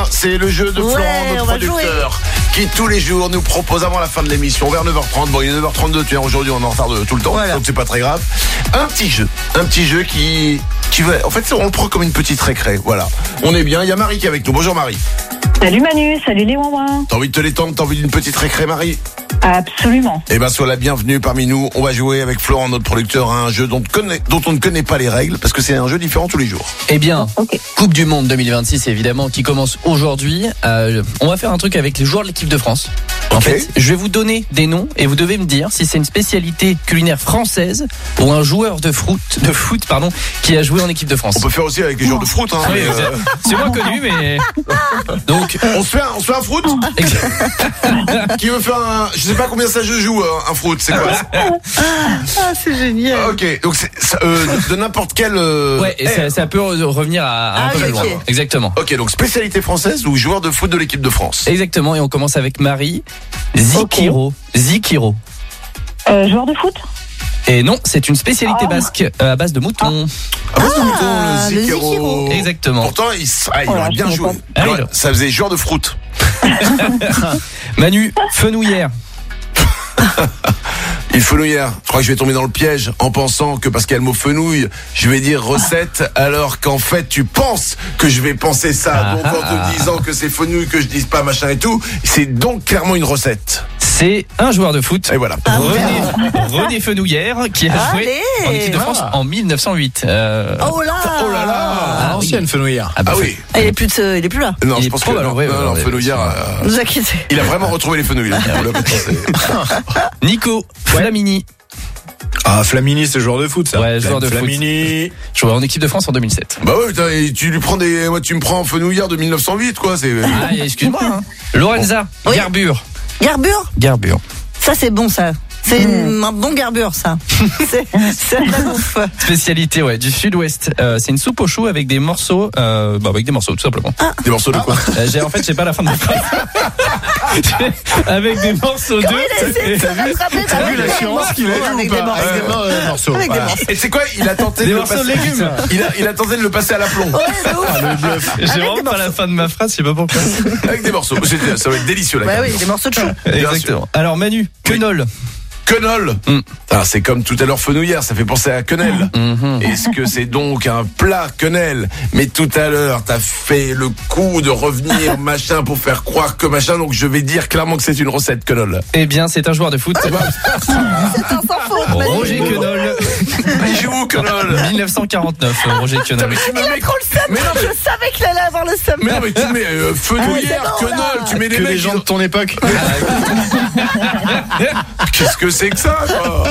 c'est le jeu de Florent, notre producteur, qui tous les jours nous propose avant la fin de l'émission, vers 9h30. Bon, il est 9h32, tu vois, aujourd'hui on est en retard tout le temps, donc c'est pas très grave. Un petit jeu qui va, en fait, on le prend comme une petite récré, voilà. On est bien, il y a Marie qui est avec nous. Bonjour Marie. Salut Manu, salut les ouin-ouin. T'as envie de te l'étendre, t'as envie d'une petite récré, Marie? Absolument. Eh ben, sois la bienvenue parmi nous. On va jouer avec Florent, notre producteur, à un jeu dont on ne connaît pas les règles, parce que c'est un jeu différent tous les jours. Eh bien, Ok. Coupe du Monde 2026, évidemment, qui commence aujourd'hui. On va faire un truc avec les joueurs de l'équipe de France. En Ok. fait, je vais vous donner des noms et vous devez me dire si c'est une spécialité culinaire française ou un joueur de foot, qui a joué en équipe de France. On peut faire aussi avec les joueurs de fruit, hein. Oui, mais, c'est moins connu, mais donc on se fait un fruit. Qui veut faire un, je sais pas combien ça je joue, un fruit, c'est quoi? Ah, c'est génial. Ok, donc c'est de n'importe quel. ouais, et ça peut revenir à un peu plus loin. ok. Exactement. Ok, donc spécialité française ou joueur de foot de l'équipe de France. Exactement, et on commence avec Marie. Zikiro. Joueur de foot? Et non, c'est une spécialité basque à base de mouton. Ah, bah, c'est mouton, le Zikiro. Zikiro. Exactement. Pourtant, il aurait bien je joué. comprends. Ah, oui. Ça faisait joueur de fruit. Manu, fenouillère. Une fenouillère. Je crois que je vais tomber dans le piège en pensant que parce qu'il y a le mot fenouil, je vais dire recette, alors qu'en fait tu penses que je vais penser ça. Donc en te disant que c'est fenouil, que je dise pas machin et tout, c'est donc clairement une recette. C'est un joueur de foot. Et voilà. René Fenouillère qui a joué Allez. en équipe de France en 1908. Oh là. Oh là là. Ancienne fenouillère. Ah oui. Il est plus là. Non, Il je est pense que probable, ouais, non, ouais, fenouillère. Ne vous inquiétez. Il a vraiment retrouvé les fenouilles. Là. Nico Flamini, Ah, Flamini, c'est joueur de foot, ça. Ouais, joueur de foot. Flamini. joué en équipe de France en 2007. Bah ouais, putain, et tu lui prends moi tu me prends en fenouillère de 1908 quoi, c'est. Ah, excuse-moi. Hein. Lorenza Oui. Garbure. Garbure? Ça, c'est bon, ça. C'est un bon garbure, ça. C'est de la bouffe. Spécialité du sud-ouest. C'est une soupe au chou avec des morceaux, avec des morceaux tout simplement. Des morceaux de quoi? J'ai pas la fin de ma phrase. Avec des morceaux Comment d'œufs. il a essayé de se rattraper? T'as vu l'assurance qu'il a eu avec ou des pas? morceaux. Avec des morceaux. Avec des Voilà. morceaux. Et c'est quoi? Il a tenté Des de le morceaux de passer. légumes. Il a tenté de le passer à l'aplomb. Ouais, de ouf. J'ai vraiment pas la fin de ma phrase, je sais pas pourquoi. Avec des morceaux. Ça va être délicieux là. Bah oui, des morceaux de chou. Exactement. Alors Manu, quenol. Quenol. Ah, c'est comme tout à l'heure fenouillère, ça fait penser à quenelle. Est-ce que c'est donc un plat quenelle? Mais tout à l'heure, t'as fait le coup de revenir machin pour faire croire que machin, donc je vais dire clairement que c'est une recette quenol. Eh bien, c'est un joueur de foot. C'est un sans faute. Roger Quenol. Il joue où, quenol? 1949, Roger Quenol. Il a trop le seum. Mais non, mais- Je savais qu'il allait avoir le seum. Mais non, mais tu mets fenouillère, Ah, c'est bon, quenol, là. tu mets des Que mecs. les gens de ton époque. Qu'est-ce que c'est que ça, quoi?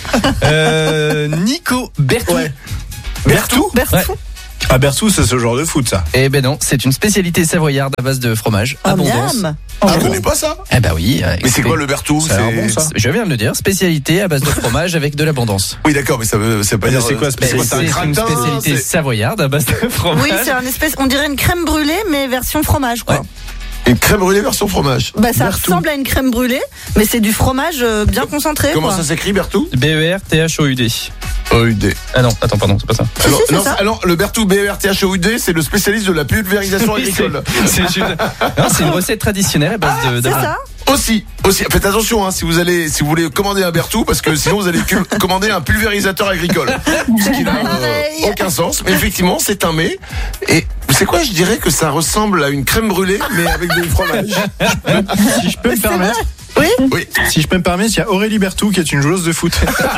Nico Bertou. Ouais. Bertou? Bertou. Ah, Bertou, c'est ce genre de foot, ça. Eh ben non, c'est une spécialité savoyarde à base de fromage. Ah, Abondance. miam. Ah, je connais pas ça. Eh ben oui. Mais c'est quoi le Bertou? Ça a l'air bon, ça. Je viens de le dire, spécialité à base de fromage avec de l'abondance. Oui, d'accord, mais ça veut pas Mais dire. c'est quoi, Ben, spécialité? c'est un une gratin, spécialité c'est- savoyarde à base de fromage. Oui, c'est un espèce, on dirait une crème brûlée, mais version fromage, quoi. Ouais. Une crème brûlée version fromage. Bah, ça Bertou. ressemble à une crème brûlée, mais c'est du fromage bien concentré, Comment quoi. ça s'écrit, Bertou? BERTHOUD. OUD. Ah non, attends, pardon, c'est pas ça. Alors, c'est non, ça. alors, le Bertou BERTHOUD, c'est le spécialiste de la pulvérisation agricole. C'est une recette traditionnelle à base de. C'est ça. Aussi, faites attention si vous voulez commander un Bertou, parce que sinon vous allez commander un pulvérisateur agricole, ce qui n'a Pareil. aucun sens. Mais effectivement, c'est un mets. Et c'est quoi? Je dirais que ça ressemble à une crème brûlée, mais avec du fromage. Si je peux me permettre. Oui. Si je peux me permettre, il y a Aurélie Bertou qui est une joueuse de foot.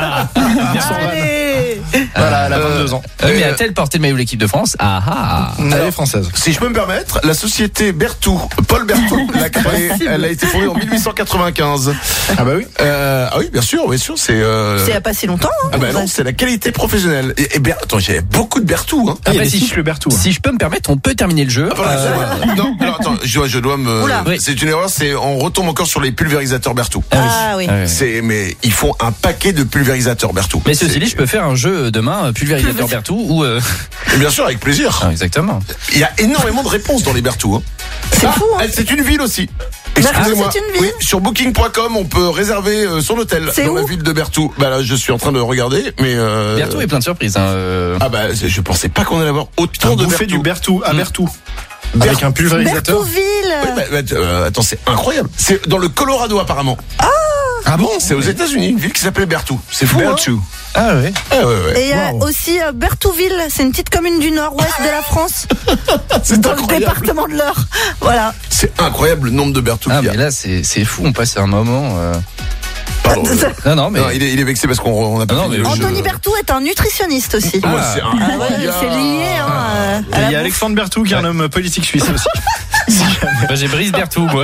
Allez. Voilà, elle a 22 ans. Mais a-t-elle porté le maillot de l'équipe de France? Ah ah. Elle est française. Si je peux me permettre, la société Bertou, Paul Bertou, l'a créée. Elle a été fondée en 1895. Ah bah oui. Ah oui, bien sûr, C'est il y a pas si longtemps, hein. Ah bah non, c'est la qualité professionnelle. Et attends, j'avais beaucoup de Bertou, hein. Ah, il y a Après, des cycles Bertou. Si je peux me permettre, on peut terminer le jeu. Non, alors attends, je dois me. Oula. Oui. C'est une erreur. On retombe encore sur les pulvérisateurs Bertou. Ah oui. Mais ils font un paquet de pulvérisateurs Bertou. Mais ceci dit, je peux faire un jeu demain, pulvérisateur Bertou ou. Et bien sûr, avec plaisir. Exactement. Il y a énormément de réponses dans les Bertou. Hein. C'est fou, hein. C'est une ville aussi. Bertou, Excusez-moi. c'est une ville. Oui, sur booking.com, on peut réserver son hôtel C'est dans où la ville de Bertou. Bah là, je suis en train de regarder, mais. Bertou est plein de surprises. Ah bah, je pensais pas qu'on allait avoir autant On de bouffait Bertou. du Bertou à Bertou. Avec un pulvérisateur. Berthouville. Attends, c'est incroyable. C'est dans le Colorado apparemment. Ah bon? C'est aux États-Unis, une ville qui s'appelle Berthoud. C'est fou. Berthoud. Ah ouais. Et il y a aussi Berthouville, c'est une petite commune du nord-ouest de la France. C'est dans incroyable. le département de l'Eure. Voilà. C'est incroyable le nombre de Berthoud Ah qu'il y a. mais là c'est fou, on passe un moment. Pardon. Non mais. Non, il est vexé parce qu'on a pas Non, fini mais le jeu. Anthony Berthoud est un nutritionniste aussi. Ouais, c'est Ah ouais, incroyable. c'est lié. Et il y a Alexandre Berthoud qui est un homme politique suisse aussi. Bah, j'ai Brice Berthoud moi.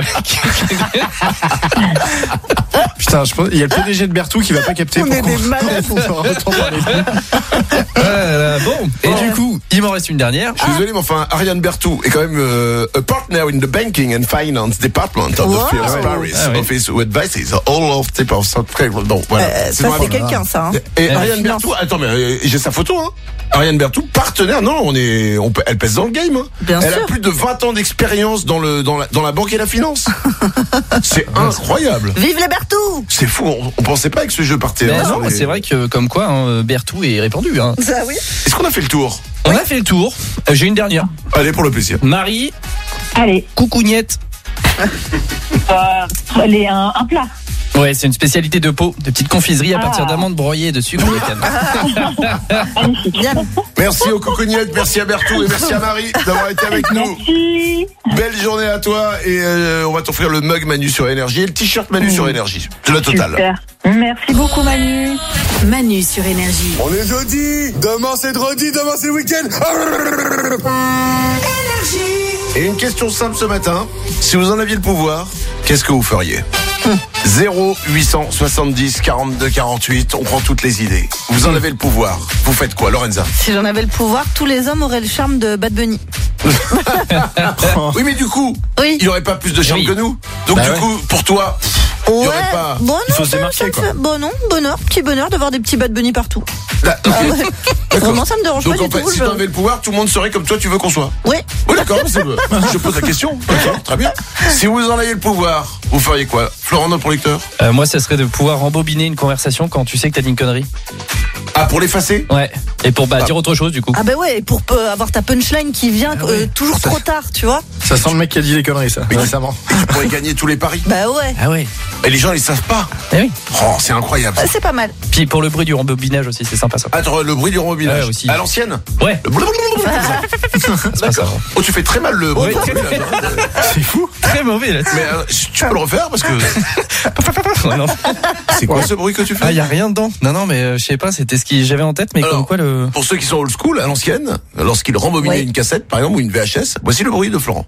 Putain, je pense il y a le PDG de Berthoud qui va pas capter On est pourquoi. des malades. On va autant parler de lui. Bon. Et du coup, il m'en reste une dernière. Je suis désolé, mais enfin, Ariane Berthoud est quand même a partner in the banking and finance department of Wow. the Philips Paris Ah oui. office who advises all of type of donc voilà. Ça, vraiment- c'est quelqu'un, ça. Hein. Et Ah, Ariane finance. Berthoud, attends, mais j'ai sa photo, hein. Ariane Berthoud, partenaire, non, elle pèse dans le game, hein. Bien elle sûr. a plus de 20 ans d'expérience dans la banque et la finance. C'est incroyable. Vive les Berthoud. C'est fou, on pensait pas que ce jeu partait. Mais hein, non, sur les- c'est vrai que comme quoi Berthoud est répandu. Hein. Ça, oui. Est-ce qu'on a fait le tour? On a fait le tour. J'ai une dernière. Allez, pour le plaisir. Marie, Allez, coucougnette. allez, un plat. Ouais, c'est une spécialité de pot, de petites confiseries à partir d'amandes broyées et de sucre de canne. Bien. Merci aux cocognettes, merci à Berthoud et merci à Marie d'avoir été avec nous. Merci. Belle journée à toi et on va t'offrir le mug Manu sur Énergie et le t-shirt Manu sur Énergie. C'est la totale. Super. Merci beaucoup, Manu. Manu sur Énergie. On est jeudi, demain c'est dredi, demain c'est week-end. Et une question simple ce matin, si vous en aviez le pouvoir, qu'est-ce que vous feriez 0870 42 48, on prend toutes les idées. Vous en avez le pouvoir, vous faites quoi Lorenza? Si j'en avais le pouvoir, tous les hommes auraient le charme de Bad Bunny. Oui mais du coup, Oui. il aurait pas plus de charme Oui. que nous. Donc Bah du ouais. coup, pour toi, il y aurait pas... Bon, non, Il faut se ça démarquer, me quoi. fait- Bon, non, petit bonheur de voir des petits Bad Bunny partout. Là, ok. Ah ouais. D'accord. Vraiment, ça me dérange Donc pas en du fait, tout. si tu avais le pouvoir, tout le monde serait comme toi, tu veux qu'on soit. Oui. Oui, d'accord, je pose la question. Ok, très bien. Si vous en aviez le pouvoir, vous feriez quoi Florent, notre producteur? Moi, ça serait de pouvoir rembobiner une conversation quand tu sais que t'as dit une connerie. Ah, pour l'effacer? Ouais. Et pour dire autre chose, du coup. Ah bah ouais, pour avoir ta punchline qui vient toujours trop tard, tu vois. Ça sent le mec qui a dit des conneries, ça, récemment. Tu pourrais gagner tous les paris. Bah ouais. Ah ouais. Et les gens, ils savent pas. Eh oui. Oh, c'est incroyable. C'est pas mal. Puis pour le bruit du rembobinage aussi, c'est sympa ça. Attends, le bruit du rembobinage. Ouais, aussi. À l'ancienne? Ouais. Le blablabla, comme ça. D'accord. Oh, tu fais très mal le bruit du rembobinage. C'est fou. Très mauvais là. Mais tu peux le refaire parce que Non. c'est quoi ce bruit que tu fais? Ah, y a rien dedans. Non, mais je sais pas, c'était ce que j'avais en tête, mais Alors, comme quoi le. Pour ceux qui sont old school, à l'ancienne, lorsqu'il rembobinait Oui. une cassette, par exemple, ou une VHS, voici le bruit de Florent.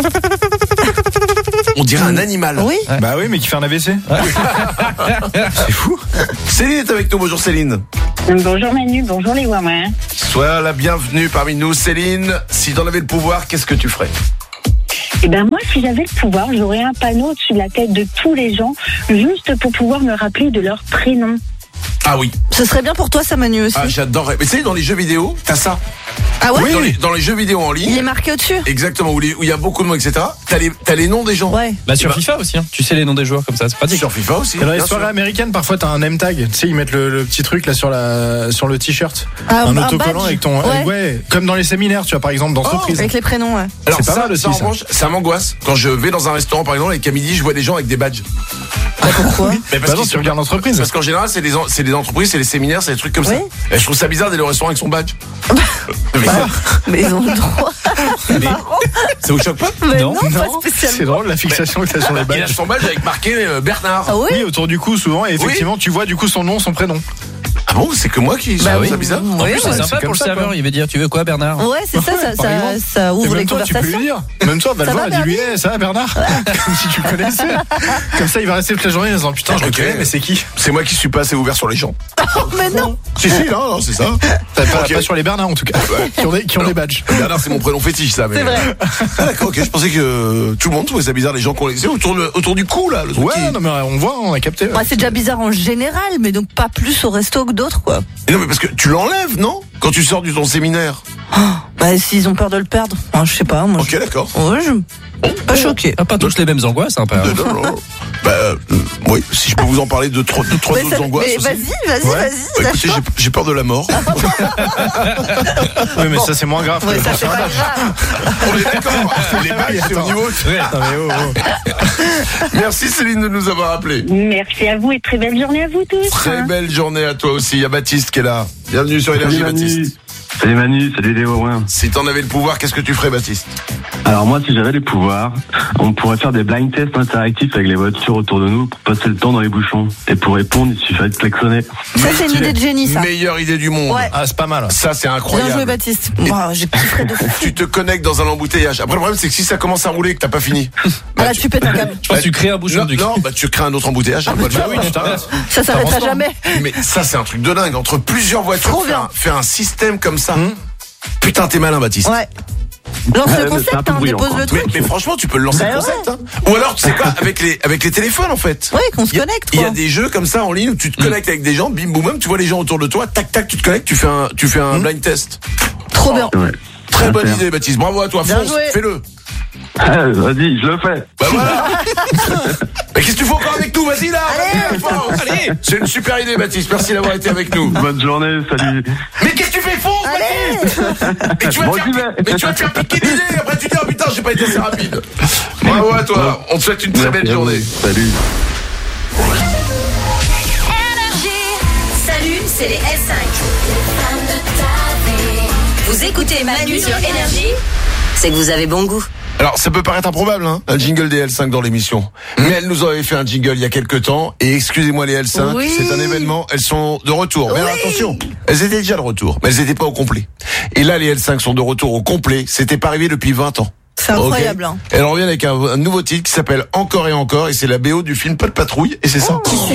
On dirait un animal. Oui. Bah oui, mais qui fait un AVC. C'est fou. Céline est avec nous. Bonjour Céline. Bonjour, Manu. Bonjour, les Wawa. Sois la bienvenue parmi nous. Céline, si t'en avais le pouvoir, qu'est-ce que tu ferais? Eh ben, moi, si j'avais le pouvoir, j'aurais un panneau au-dessus de la tête de tous les gens, juste pour pouvoir me rappeler de leur prénom. Ah oui. Ce serait bien pour toi, ça, Manu aussi. Ah, j'adorerais. Mais tu sais, dans les jeux vidéo, t'as ça. Ah ouais. Dans les jeux vidéo en Il ligne. est marqué au-dessus. Exactement, où il y a beaucoup de mots, etc. T'as les noms des gens. Ouais. Bah sur Bah, FIFA aussi, hein. Tu sais les noms des joueurs comme ça, c'est pratique. Sur FIFA aussi. Et dans les bien soirées sûr. américaines, parfois t'as un name tag. Tu sais, ils mettent le petit truc là sur le t-shirt. Ah, un un autocollant badge. avec ton. Ouais. Ouais, comme dans les séminaires, tu vois, par exemple, d'entreprise. Avec les prénoms, ouais. Alors C'est pas ça, mal aussi, ça, en ça. revanche, ça m'angoisse. Quand je vais dans un restaurant, par exemple, et qu'à midi, je vois des gens avec des badges. Pourquoi Mais Bah non, qu'ils tu regardes l'entreprise. Parce qu'en général, c'est des entreprises, c'est des séminaires, c'est des trucs comme ça. Oui. Et je trouve ça bizarre d'aller au restaurant avec son badge. Mais Mais ils ont le droit. ça vous choque pas? Mais Non, non, pas C'est spécialement. drôle la fixation que t'as sur les Il a badges. son badge avec marqué Bernard. Ah oui. Oui, autour du cou souvent, et effectivement, tu vois du coup son nom, son prénom. Ah bon, c'est que moi qui Bah trouve oui. ça bizarre. En Oui, plus, c'est ouais, sympa c'est pour comme le ça, serveur. quoi. Il va dire, tu veux quoi, Bernard? Ouais, c'est ça, Par exemple. ça Et ouvre les même toi, tu peux conversations. lui dire. Même toi, va le Ça voir, va, dis-lui, hey, ça va Bernard Comme si tu le connaissais. Comme ça, il va rester toute la journée en disant, putain, je le Ok. connais, mais c'est qui C'est moi qui suis pas assez ouvert sur les gens. Mais non. Si, non, c'est ça. T'as pas, Ok. pas sur les Bernards en tout cas, qui ont des badges. Bernard, c'est mon prénom fétiche, ça. Mais... C'est vrai. Ah, d'accord, ok. Je pensais que tout le monde trouvait ça bizarre, les gens qu'on les autour du cou, là. Le truc Ouais, qui- non mais on voit, on a capté. Bah, c'est déjà bizarre en général, mais donc pas plus au resto que d'autres, quoi. Mais non, mais parce que tu l'enlèves, non? Quand tu sors de ton séminaire. Bah, s'ils ont peur de le perdre. Enfin, je sais pas, moi. Ok, d'accord. Ouais, pas choqué. Pas tous les mêmes angoisses, hein, père. Non. Oui, si je peux vous en parler de trois autres angoisses. Mais aussi. vas-y. Écoutez, j'ai peur de la mort. Oui, mais ça, c'est moins grave. Ouais, ça c'est pas grave. On est d'accord. Les bails, c'est au niveau. Merci Céline de nous avoir appelés. Merci à vous et très belle journée à vous tous. Très belle journée à toi aussi. Il y a Baptiste qui est là. Bienvenue sur Énergie, Baptiste. Salut Manu, salut Léo. Ouais. Si t'en avais le pouvoir, qu'est-ce que tu ferais, Baptiste? Alors moi, si j'avais les pouvoirs, on pourrait faire des blind tests interactifs avec les voitures autour de nous pour passer le temps dans les bouchons. Et pour répondre, il suffirait de klaxonner. Ça, c'est une idée de génie, ça. Meilleure idée du monde. Ouais. Ah, c'est pas mal. Ça, c'est Bien incroyable. joué, Baptiste. J'ai kifferé de fou. Tu te connectes dans un embouteillage. Après, le problème, c'est que si ça commence à rouler et que t'as pas fini. Ah là, tu pètes un câble. Je pense que tu crées un bouchon de Non, tu crées un autre embouteillage. On va le faire. Oui, tu t'arrêtes. Ça s'arrêtera jamais. Mais ça, c'est un truc de dingue. Entre plusieurs voitures, Trop bien. faire un système comme ça. Putain, t'es malin, Baptiste. Ouais. Lance le c'est un concept, peu bruyant, dépose quoi. le truc. Mais franchement, tu peux le lancer Bah le concept. Hein. Ou alors, tu sais quoi, avec les téléphones, en fait. Ouais, qu'on se connecte, Il y a quoi. des jeux comme ça en ligne où tu te connectes avec des gens, bim boum, tu vois les gens autour de toi, tac tac, tu te connectes, tu fais un blind test. Trop bien. Ouais. Très bonne Super. idée, Baptiste. Bravo à toi, Bien fonce, joué. fais-le. Vas-y, je le fais. Bah voilà. Mais qu'est-ce que tu fais encore avec nous? Vas-y là. Allez. Fonce. Allez. C'est une super idée, Baptiste. Merci d'avoir été avec nous. Bonne journée, salut. Mais qu'est-ce que tu fais? Fonce, Baptiste. Mais tu vas Bon, te j'y faire, vais. mais tu vas te faire piquer l'idée. Après tu dis oh putain, j'ai pas été assez rapide. Bravo à toi. On te souhaite une très belle Merci à vous. journée. Salut. Salut, c'est les L5. Vous écoutez Manu sur Énergie, c'est que vous avez bon goût. Alors, ça peut paraître improbable, hein, un jingle des L5 dans l'émission. Mais elles nous avaient fait un jingle il y a quelques temps. Et excusez-moi les L5, Oui. c'est un événement. Elles sont de retour. Mais alors, attention, elles étaient déjà de retour, mais elles n'étaient pas au complet. Et là, les L5 sont de retour au complet. C'était pas arrivé depuis 20 ans. C'est incroyable, Ok. hein. Elles reviennent avec un nouveau titre qui s'appelle Encore et Encore. Et c'est la BO du film Pas de patrouille. Et c'est ça.